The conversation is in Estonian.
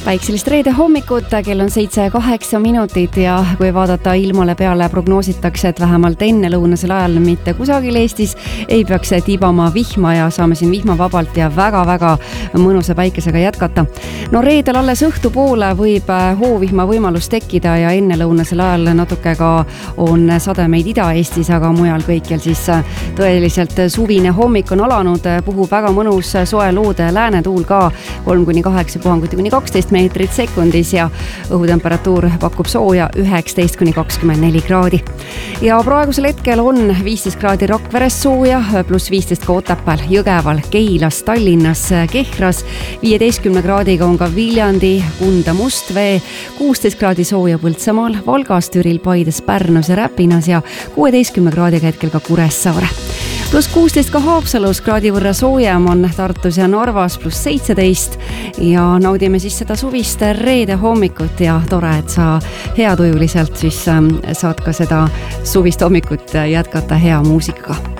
Päikselist reede hommikut, kell on 7:08 ja kui vaadata ilmale peale, prognoositakse, et vähemalt ennelõunasel ajal mitte kusagil Eestis ei peaks tibama vihma ja saame siin vihmavabalt ja väga-väga mõnusa päikesega jätkata. No reedel alles õhtupoole võib hoovihma võimalus tekkida ja ennelõunasel ajal natuke ka on sademeid Ida-Eestis, aga mujal kõikjal siis tõeliselt suvine hommik on alanud, puhub väga mõnus soe loode läänetuul ka 3-8 puhanguti kuni 12 meetrit sekundis ja õhutemperatuur pakub sooja 19-24 kraadi. Ja praegusel hetkel on 15 kraadi Rakveres sooja, pluss 15 ka Otepääl, Jõgeval, Keilas, Tallinnas, Kehras, 15 kraadiga on ka Viljandi, Kunda, Mustvee, 16 kraadi sooja Põltsamaal, Valgas, Türil, Paides, Pärnus ja Räpinas ja 16 kraadiga hetkel ka Kuressaare. Plus 16 ka Haapsalus, kraadi võrra soojem on Tartus ja Narvas, plus 17 ja naudime siis seda suvist reede hommikut ja tore, et sa heatujuliselt siis saad ka seda suvist hommikut jätkata hea muusikaga.